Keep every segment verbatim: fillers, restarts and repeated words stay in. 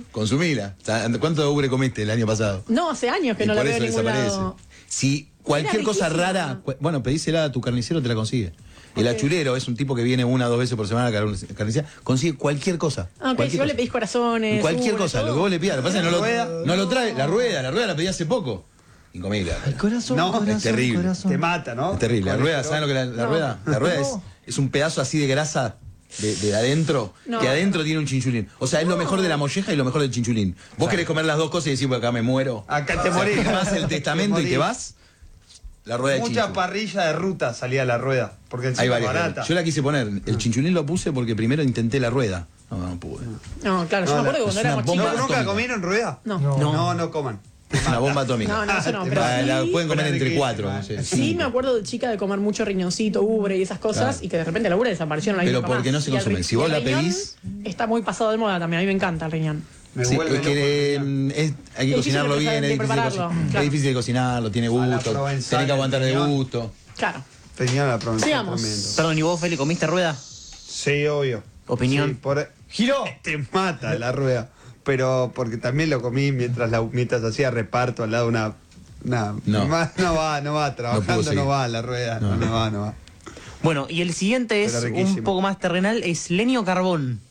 consumila. ¿Cuánto ubre comiste el año pasado? No, hace años que y no la por veo en eso ningún desaparece. lado. Si cualquier cosa rara, cu bueno, pedísela a tu carnicero, te la consigue. El okay. achurero es un tipo que viene una o dos veces por semana a la carnicería, consigue cualquier cosa. Ah, ok, cualquier si vos cosa. le pedís corazones. Cualquier ubre, cosa, todo. lo que vos le pidas. Lo que pasa es que no lo, rueda. no lo trae. La rueda, la rueda la pedí hace poco. Incomible. El corazón, No, corazón, es terrible. corazón. Te mata, ¿no? Es terrible. La Con rueda, el ¿saben lo que la, la No. rueda? La rueda No. es, es un pedazo así de grasa de, de adentro, No. que adentro tiene un chinchulín. O sea, es lo mejor de la molleja y lo mejor del chinchulín. Vos Claro. querés comer las dos cosas y decís, pues acá me muero. Acá te O sea, morís. firmás el testamento Te y te morís. vas. La rueda de Mucha chinchulín. parrilla de ruta salía a la rueda, porque encima Hay es varias. barata. Yo la quise poner. El chinchulín lo puse porque primero intenté la rueda. No, no pude. No, claro, yo No, me acuerdo la- que cuando es una éramos bomba chicos. ¿No, ¿Nunca atómica. comieron rueda? No. No. No, no, no coman. Es una bomba atómica. No, no, eso no, Te pero La, la sí, pueden comer Pero entre riquísima. cuatro. No sé, sí cinco. me acuerdo de chica de comer mucho riñoncito, ubre y esas cosas, Claro. y que de repente la ubre desapareció. No la vi Pero nunca porque más. no se Y el consume. ri- Si vos y el la riñón pedís- está muy pasado de moda también, a mí me encanta el riñón. Me Sí, vuelve es que loco el eh, riñón. es- hay que Es difícil cocinarlo de bien, es de difícil, de prepararlo, cocinar, claro. es difícil de cocinarlo, tiene A la gusto, provenzal, tenés que aguantar de riñón. gusto. Claro. Tenía la pronunciación Sigamos. tremendo. Perdón, ¿y vos, Feli, comiste rueda? Sí, obvio. Opinión. Sí, por... Giró. Te mata la rueda. Pero porque también lo comí mientras la mientras hacía reparto al lado de una... una No. ma- no va, no va, trabajando no, seguir. va la rueda, no, No. no va, no va. Bueno, y el siguiente es Pero un riquísimo. poco más terrenal, es leña o carbón.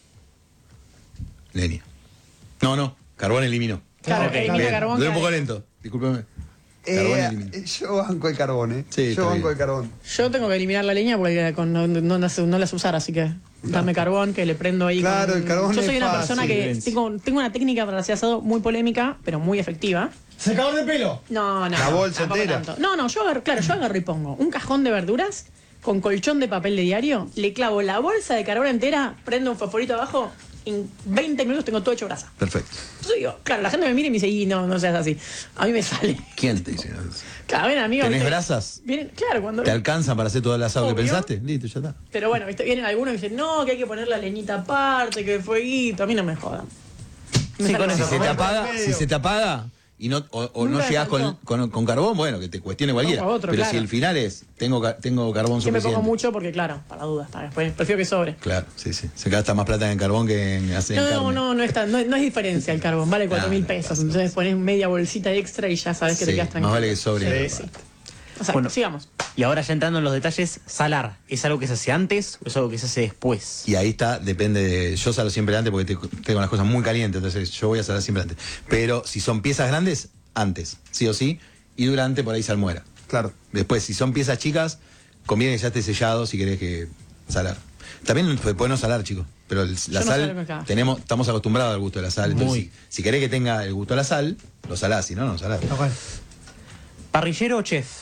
Leña. No, no, carbón eliminó. Claro, Ok, elimina Bien, carbón. lo veo un que- poco lento, discúlpeme. Carbón Eh, eliminó. yo banco el carbón, ¿eh? Sí, está yo banco bien. el carbón. Yo tengo que eliminar la leña porque con- no, no, las- no las usar, así que dame carbón que le prendo ahí. Claro, con- el carbón Yo es soy una fácil, persona que Florencia. tengo, tengo una técnica para hacer asado muy polémica, pero muy efectiva. Secador de pelo. No, no. La bolsa tampoco entera. tanto. No, no, yo agarro, claro, yo agarro y pongo un cajón de verduras con colchón de papel de diario, le clavo la bolsa de carbón entera, prendo un fosforito abajo, en veinte minutos tengo todo hecho grasa. Perfecto. Yo digo, claro, la gente me mira y me dice, y no, no seas así. A mí me sale. ¿Quién te dice eso? Claro, ven, amigo. ¿Tenés ¿viste? brasas? Vienen, claro, cuando. ¿Te alcanzan para hacer todo el asado que Obvio. pensaste? Listo, ya está. Pero bueno, ¿viste? Vienen algunos que dicen, no, que hay que poner la leñita aparte, que fueguito. A mí no me jodan. Me Sí, sale con más Si eso. se te barato. apaga, si se te apaga y no o, o no Nunca llegás con, faltó. con, con carbón, bueno, que te cuestione cualquiera. Pongo otro, Pero claro. si el final es tengo ca- tengo carbón Que me suficiente. pongo mucho porque, claro, para dudas, está después. Prefiero que sobre. Claro, sí, sí. Se gasta más plata en carbón que en hacer en No, no, carne. no, no, está, no, no es diferencia el carbón, vale cuatro mil no, pesos. Entonces pones media bolsita extra y ya sabes que te Sí, quedas más tranquilo. vale que sobre. Sí. O sea, Bueno. sigamos. Y ahora ya entrando en los detalles, salar, ¿es algo que se hace antes o es algo que se hace después? Y ahí está, depende de. Yo salo siempre antes porque te- tengo las cosas muy calientes, entonces yo voy a salar siempre antes. Pero si son piezas grandes, antes, sí o sí. Y durante, por ahí se almuera. Claro. Después, si son piezas chicas, conviene que ya esté sellado si querés que salar. También se puede no salar, chicos. Pero el- la no salo sal, nunca. tenemos, estamos acostumbrados al gusto de la sal. Entonces, Muy. si, si querés que tenga el gusto de la sal, lo salás, si no, no lo salás. ¿Parrillero o chef?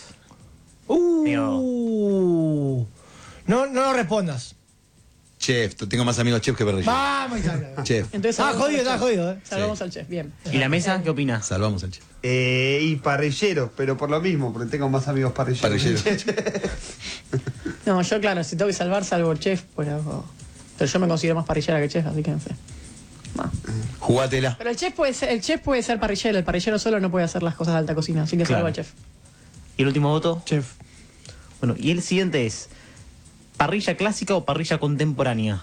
Uh. No, no lo respondas. Chef, tengo más amigos chef que perrillo. Vamos, Isabel. Chef, Entonces, Está salvamos jodido, al está chef. jodido, eh. Salvamos Sí. al chef, bien. ¿Y la mesa? ¿Qué opinas? salvamos al chef. Eh, y parrillero, pero por lo mismo, porque tengo más amigos parrilleros. Parrillero. No, yo, claro, si tengo que salvar, salvo chef, pero, pero yo me considero más parrillera que chef, así que no sé. No. Jugátela. Pero el chef puede ser, el chef puede ser parrillero, el parrillero solo no puede hacer las cosas de alta cocina, así que Claro. salvo al chef. ¿Y el último voto? Chef. Bueno, y el siguiente es, ¿parrilla clásica o parrilla contemporánea?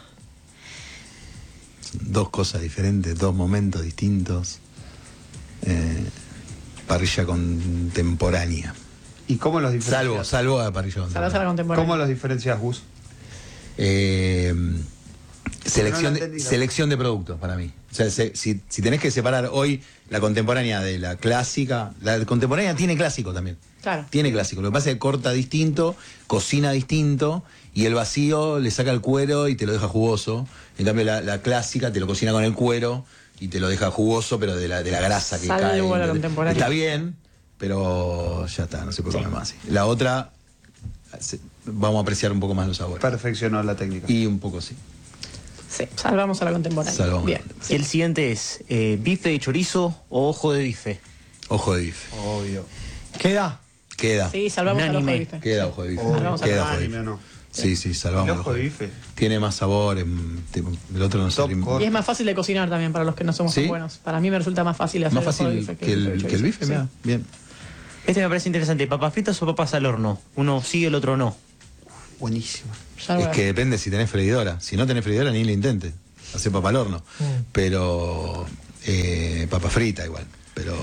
Dos cosas diferentes, dos momentos distintos. Eh, parrilla contemporánea. ¿Y cómo los diferencias? Salvo, salvo a parrilla Salvás a la contemporánea. contemporánea. ¿Cómo los diferencias, Gus? Eh, selección, No lo de, entendí, la selección de productos para mí. O sea, se- si, si tenés que separar hoy la contemporánea de la clásica, la contemporánea tiene clásico también. Claro. Tiene clásico. Lo que pasa es que corta distinto, cocina distinto y el vacío le saca el cuero y te lo deja jugoso. En cambio, la, la clásica te lo cocina con el cuero y te lo deja jugoso, pero de la, de la grasa que Salvo cae. la ¿entendés? contemporánea. Está bien, pero ya está, no se puede comer más así. La otra, se- vamos a apreciar un poco más los sabores. Perfeccionó la técnica. Y un poco sí. Sí, salvamos a la contemporánea. Salvamos. Bien. Y el siguiente es, eh, ¿bife de chorizo o ojo de bife? Ojo de bife. Obvio. Queda. Queda. Sí, salvamos al ojo de Unánime. bife. Queda ojo de bife. Obvio. Salvamos a Queda la ojo de Anime, bife. ¿o no? Sí, sí, salvamos El ojo de bife. Tiene más sabor, em, tipo, el otro no Top sé. core. Y es más fácil de cocinar también para los que no somos ¿Sí? tan buenos. Para mí me resulta más fácil hacer Más el ojo de fácil bife que el, que el bife, Sí. mira, bien. Este me parece interesante, ¿papas fritas o papas al horno? Uno sigue, el otro no. Buenísimo. Ya Es voy a- que depende si tenés freidora. Si no tenés freidora, ni lo intentes. Hacer papa al horno. Mm. Pero Eh, papa frita igual, pero...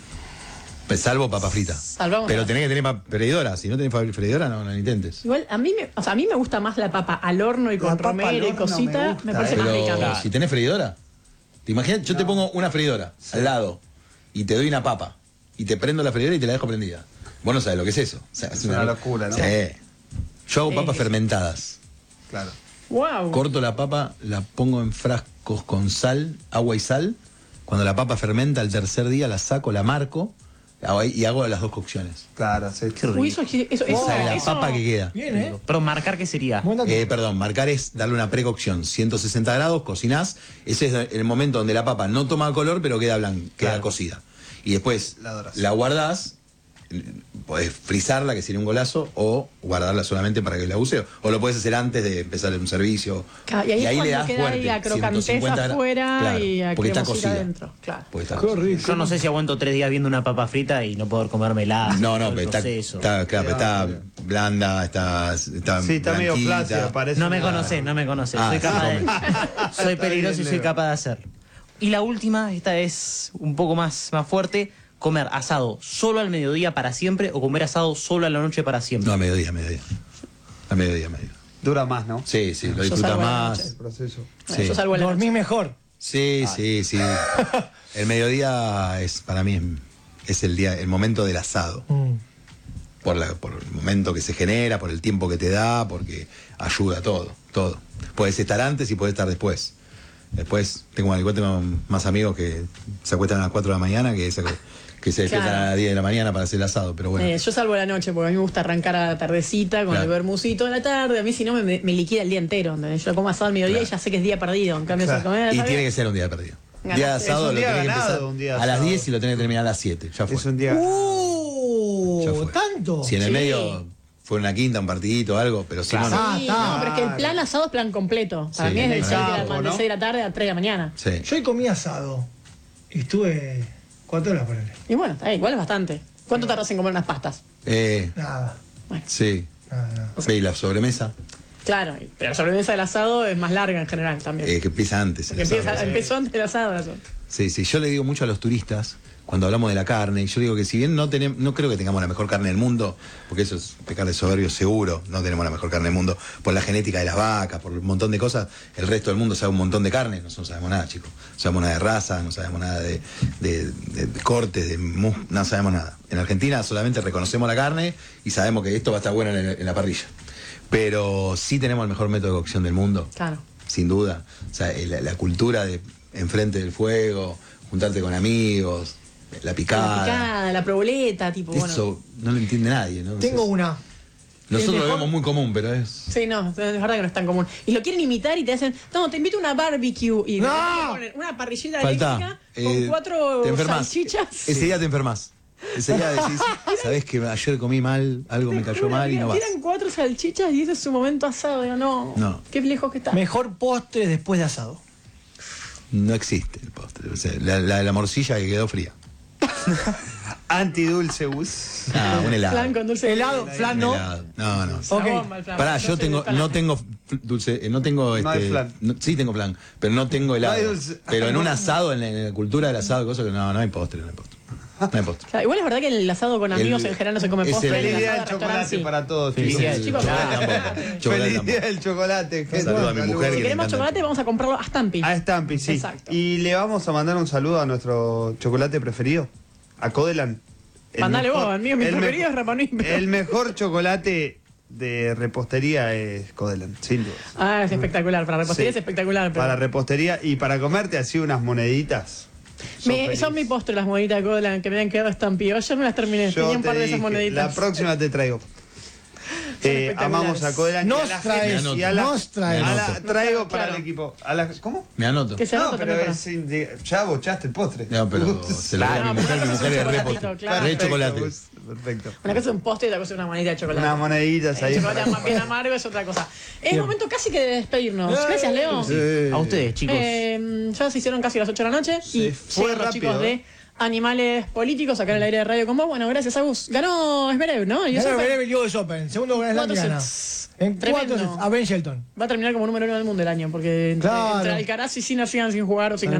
pues salvo papa frita. Salvamos Pero la- tenés que tener pa- freidora. Si no tenés fa- freidora, no, no lo intentes. Igual, a mí, me, o sea, a mí me gusta más la papa al horno y con La papa romero al y horno cosita. me Me, gusta, parece más rica. Pero si tenés freidora, te imaginas, yo te pongo una freidora al lado y te doy una papa y te prendo la freidora y te la dejo prendida. Vos no sabés lo que es eso. O sea, Es una locura, ¿no? Sí. Yo hago Sí. papas fermentadas. Claro. Wow. Corto la papa, la pongo en frascos con sal, agua y sal. Cuando la papa fermenta, al tercer día la saco, la marco hago- y hago las dos cocciones. Claro, sí. Qué rico. Uy, eso, eso, eso, Esa es la eso- papa que queda. Bien, ¿eh? Pero marcar qué sería. Buen dato. Eh, perdón, marcar es darle una precocción, ciento sesenta grados, cocinás. Ese es el momento donde la papa no toma color, pero queda blanca, queda Claro. cocida. Y después La dorás. la guardás, podés frizarla, que sería un golazo, o guardarla solamente para que la use, o lo podés hacer antes de empezar un servicio. Claro, y ahí, es cuando queda ahí la crocanteza ciento cincuenta gra- afuera claro, y la porque está cremosita cocida. adentro. Claro. Porque está Qué cocida. rico. Yo no sé si aguanto tres días viendo una papa frita y no poder comérmela. No, no, todo el pero está, proceso. está, claro, pero está blanda, está, está Sí, está medio blanquita. flácida, parece. No me una- conocés, no me conocés. Ah, soy sí, capaz de. soy Está peligroso bien, y soy Leo. capaz de hacerlo. Y la última, esta es un poco más, más fuerte. Comer asado solo al mediodía para siempre o comer asado solo a la noche para siempre. No, a mediodía, a mediodía. A mediodía, a mediodía. Dura más, ¿no? Sí, sí, lo Yo disfrutas salgo a la más. noche. El proceso. Sí. Yo salgo a la noche. Dormís mejor. Sí, sí, sí. El mediodía es para mí es, es el día, el momento del asado. Mm. Por, la, por el momento que se genera, por el tiempo que te da, porque ayuda todo, todo. Puedes estar antes y puedes estar después. Después tengo, igual tengo más amigos que se acuestan a las cuatro de la mañana que se, que se despiertan Claro. a las diez de la mañana para hacer el asado, pero bueno. Eh, yo salgo a la noche porque a mí me gusta arrancar a la tardecita con Claro. el vermusito de la tarde. A mí si no me, me liquida el día entero. ¿Entendés? Yo como asado al mediodía Claro. y ya sé que es día perdido. En cambio, Claro. si comés a la Y tarde- tiene que ser un día perdido. Ganaste. Día de asado Es un lo día tenés que ganado, empezar un día a las asado. diez y lo tenés que terminar a las siete. Ya fue. Es un día. Uh, Ya fue. ¿tanto? Si en el Sí. medio fue una quinta, un partidito, algo, pero si no, no. Ah, Sí, está. no, pero es que el plan asado es plan completo. Para Sí, mí es de el seis de, la, sábado, de ¿no? seis de la tarde a tres de la mañana. Sí. Yo hoy comí asado y estuve cuatro horas por él. Y bueno, está bien, igual es bastante. ¿Cuánto tardas en comer unas pastas? Eh, Nada, sí. nada, nada. Ve, y la sobremesa, Claro, pero la sobremesa del asado es más larga en general también. eh, que empieza antes. el Porque asado. empieza- empezó antes del asado. eso. Sí, sí, yo le digo mucho a los turistas, cuando hablamos de la carne, yo digo que si bien no tenemos, no creo que tengamos la mejor carne del mundo, porque eso es pecar de soberbio seguro, no tenemos la mejor carne del mundo, por la genética de las vacas, por un montón de cosas, el resto del mundo sabe un montón de carne, nosotros no sabemos nada, chicos. No sabemos nada de raza, no sabemos nada de, de- de- de cortes, de mus- no sabemos nada. En Argentina solamente reconocemos la carne y sabemos que esto va a estar bueno en, el- en la parrilla. Pero sí tenemos el mejor método de cocción del mundo. Claro. Sin duda. O sea, eh, la, la cultura de enfrente del fuego, juntarte con amigos, la picada. La picada, la proboleta, tipo, Eso bueno. no lo entiende nadie, ¿no? Tengo Es- una. Nosotros el lo mejor- vemos muy común, pero es. Sí, no, es verdad que no es tan común. Y lo quieren imitar y te hacen, no, te invito a una barbecue y ¡No! te ponen una parrillita Falta. eléctrica eh, con cuatro te enfermas. salchichas. Ese día te enfermas. Ese día decís, sabés que ayer comí mal, algo me cayó mal y no vas. Tiran cuatro salchichas y ese es su momento asado. Digo, no, No. qué lejos que está. Mejor postre después de asado. No existe el postre. O sea, la, la- la morcilla que quedó fría. Antidulce bus. Ah, un helado. Flan con dulce de Helado, leche. flan Un no. helado. No, no. Una Ok. bomba el flan. Pará, No yo sé tengo, de no flan. tengo fl- dulce, eh, no tengo este, No hay flan. no- sí tengo flan, pero no tengo helado. hay dulce. Pero en un asado, en la, en la cultura del asado, cosas que no, no hay postre, no hay postre. No hay postre. Claro, igual es verdad que el asado con amigos El- en general no se come ese- postre. Feliz el Feliz asado día de del restaurante chocolate sí. para todos. Feliz chicos. día del Chicos, Chocolate chocolate. tampoco. Chocolate Feliz día tampoco. del chocolate. gente. Saludo a mi mujer Si que le queremos encanta. chocolate, vamos a comprarlo a Stampy. A Stampy, sí. Exacto. Y le vamos a mandar un saludo a nuestro chocolate preferido, a Codelan. El Mandale mejor- vos, el mío, mi el preferido mejor- es Rapa Nui, pero- El mejor chocolate de repostería es Codelan, sin duda. Ah, es espectacular. Para repostería Sí. es espectacular. Pero Para repostería y para comerte así unas moneditas. sos me, feliz. son mi postre las moneditas de Codeland que me habían quedado Stampy. Ayer me las terminé. Yo Tenía un te par de esas dije, moneditas. La próxima te traigo. Eh, espectaculares. amamos a Codelan y a Nos la traes, gente y a la- nos traes. a la- Me anoto. traigo para Claro. el equipo. A la- ¿Cómo? Me anoto. Que se No, anota pero también para- es indi- ya bochaste el postre. No, pero se lo doy a mi No, mujer, pero mi es mujer un es re chocolatito, postre. claro. Re chocolate. Gus, Perfecto. Una cosa es un postre y otra cosa es una monedita de chocolate. Unas moneditas ahí. El chocolate más bien amargo es otra cosa. Es momento casi que de despedirnos. Gracias, Leo. Sí. A ustedes, chicos. Eh, ya se hicieron casi las ocho de la noche Se y fue llegan los rápido, chicos ¿eh? de Animales Políticos acá en el aire de radio con vos. Bueno, gracias, Agus. Ganó Zverev, ¿no? Y eso Ganó fue- Zverev el U S Open. Segundo Grand Slam Cuatro que gana. sets. En Tremendo. cuatro sets. A Ben Shelton. Va a terminar como número uno del mundo el año, porque entre, Claro. entre Alcaraz y Sinner sigan sin jugar o sin Tal ganar. cual.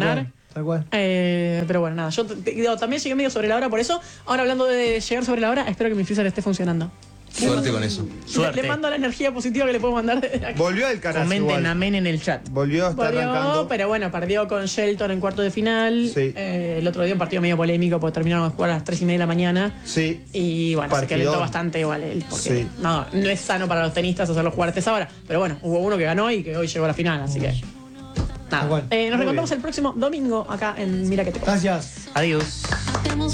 Tal cual. Eh, pero bueno, nada, yo te- te- digo, también llegué medio sobre la hora por eso. Ahora hablando de llegar sobre la hora, espero que mi freezer esté funcionando. Suerte con eso. Suerte. Le, le mando la energía positiva que le puedo mandar desde acá. Volvió al Caraz Comenten igual. amén en el chat. Volvió a estar Volvió, arrancando. pero bueno, perdió con Shelton en cuarto de final. Sí. Eh, el otro día un partido medio polémico porque terminaron de jugar a las tres y media de la mañana. Sí. Y bueno, se Partidón. calentó bastante igual él, porque Sí. no, no es sano para los tenistas hacerlos jugar a esta hora. Pero bueno, hubo uno que ganó y que hoy llegó a la final, así que. Nada. Tal cual. Eh, nos Muy reencontramos bien. el próximo domingo acá en Mira que te cuento. Gracias. Adiós.